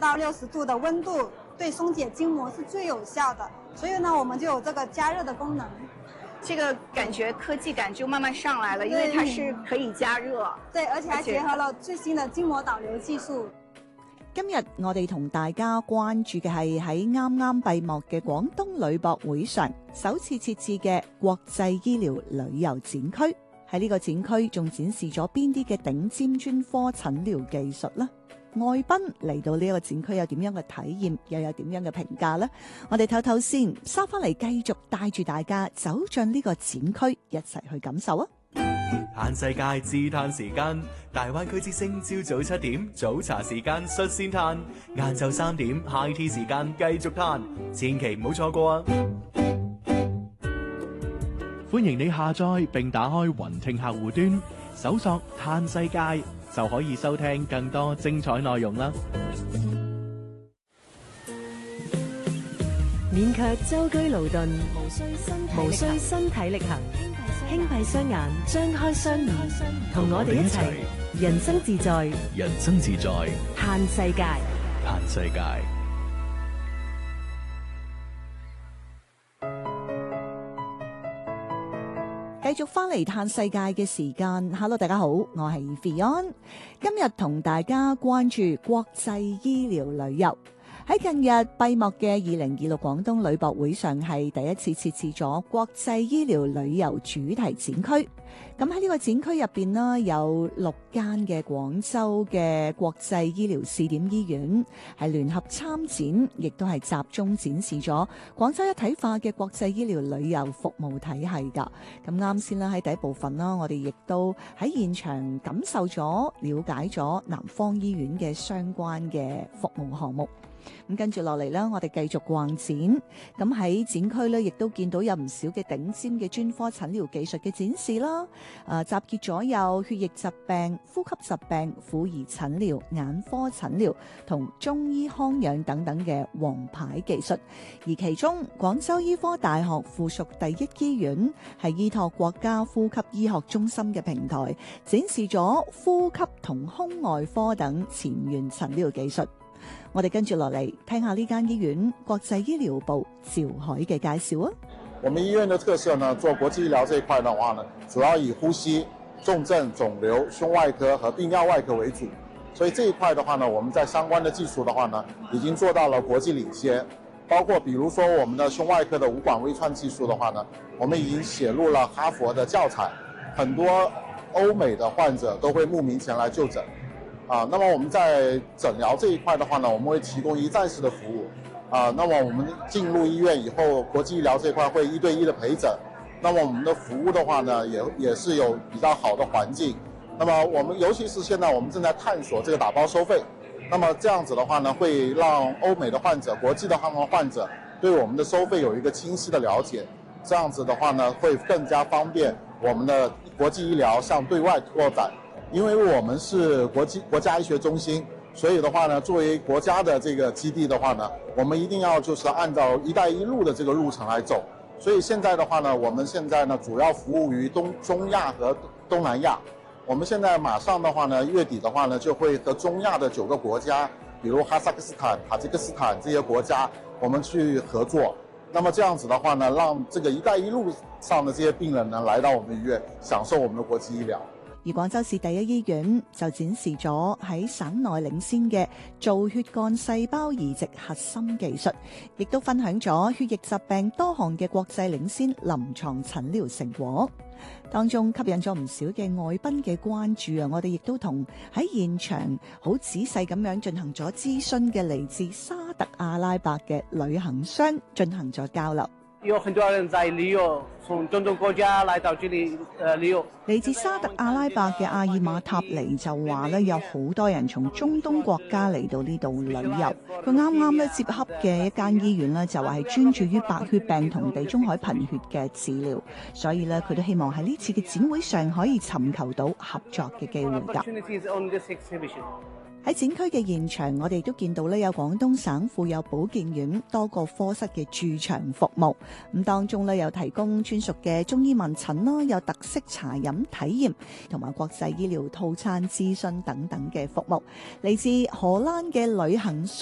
到60度的温度对松解筋膜是最有效的，所以呢，我们就有这个加热的功能。 这个感觉科技感就慢慢上来了，因为它是可以加热。 对，而且还結合了最新的筋膜導流技術。 今日我哋同大家關注嘅係喺啱啱閉幕嘅廣東旅博會上首次設置嘅國際醫療旅遊展區。喺呢個展區仲展示咗邊啲嘅頂尖專科診療技術呢？外賓嚟到呢個展區有點樣嘅體驗，又有點樣嘅評價呢？我哋唞唞先，收翻嚟繼續帶住大家走進呢個展區，一齊去感受啊！ 嘆世界自嘆時間，大灣區之聲朝早7點早茶時間率先嘆，晏晝3點 High Tea 時間繼續嘆，千祈唔好錯過啊！歡迎你下載並打開雲聽客戶端，搜索嘆世界就可以收聽更多精彩內容啦！ 免卻舟車勞頓，無需身體力行，輕閉雙眼，張開雙耳，同我哋一齊人生自在， 人生自在， 嘆世界， 嘆世界。 繼續翻嚟嘆世界嘅時間 ，Hello， 大家好，我係 Fion， 今日同大家關注國際醫療旅遊。喺近日閉幕嘅2026廣東旅博會上，係第一次設置咗國際醫療旅遊主題展區。咁喺呢個展區入邊呢，有6間嘅廣州嘅國際醫療試點醫院係聯合參展，亦都係集中展示咗廣州一體化嘅國際醫療旅遊服務體系㗎。咁啱先啦，喺第一部分啦，我哋亦都喺現場感受咗、了解咗南方醫院嘅相關嘅服務項目。咁跟住落嚟呢，我哋繼續逛展。咁喺展區呢，亦都見到有唔少嘅頂尖嘅專科診療技術嘅展示啦。集結咗有血液疾病、呼吸疾病、婦兒診療、眼科診療同中醫康養等等嘅王牌技術。而其中，廣州醫科大學附屬第一醫院係依託國家呼吸醫學中心嘅平台，展示咗呼吸同胸外科等前沿診療技術。我哋跟住落嚟聽下呢間醫院國際醫療部趙海嘅介紹啊。 我們醫院的特色呢，做國際醫療這一塊的話呢，主要以呼吸、重症、腫瘤、胸外科和泌尿外科為主。所以這一塊的話呢，我們在相關的技術的話呢，已經做到了國際領先。包括比如說我們的胸外科的無管微創技術的話呢，我們已經寫入了哈佛的教材，很多歐美的患者都會慕名前來就診。那麼我們在診療這一塊的話呢，我們會提供一站式的服務。那麼我們進入醫院以後，國際醫療這一塊會1對1的陪診。那麼我們的服務的話呢，也是有比較好的環境。那麼我們尤其是現在我們正在探索這個打包收費。那麼這樣子的話呢，會讓歐美的患者、國際的患者對我們的收費有一個清晰的了解。這樣子的話呢，會更加方便我們的國際醫療向對外拓展。因為我們是國家醫學中心，所以的話呢，作為國家的這個基地的話呢，我們一定要就是按照一帶一路的這個路程來走。所以現在的話呢，我們現在呢主要服務於中亞和東南亞。我們現在馬上的話呢，月底的話呢，就會和中亞的9個國家，比如哈薩克斯坦、塔吉克斯坦這些國家，我們去合作。那麼這樣子的話呢，讓這個一帶一路上的這些病人呢，來到我們醫院，享受我們的國際醫療。 而廣州市第一醫院就展示咗喺省內領先嘅造血幹細胞移植核心技術，亦都分享咗血液疾病多項嘅國際領先臨床診療成果。當中吸引咗唔少嘅外賓嘅關注啊！我哋亦都同喺現場好仔細咁樣進行咗諮詢嘅嚟自沙特阿拉伯嘅旅行商進行咗交流。 有很多人在旅遊，從種種國家來到這裡旅遊。 嚟自沙特阿拉伯嘅阿爾馬塔尼就話咧，有好多人從中東國家嚟到呢度旅遊。佢啱啱咧接洽嘅一間醫院咧，就話係專注於白血病同地中海貧血嘅治療，所以咧佢都希望喺呢次嘅展會上可以尋求到合作嘅機會㗎。喺展區嘅現場，我哋都見到咧有廣東省婦幼保健院多個科室嘅駐場服務，咁當中咧有提供專屬嘅中醫問診啦，有特色茶飲體驗，同埋國際醫療套餐諮詢等等嘅服務。嚟自荷蘭嘅旅行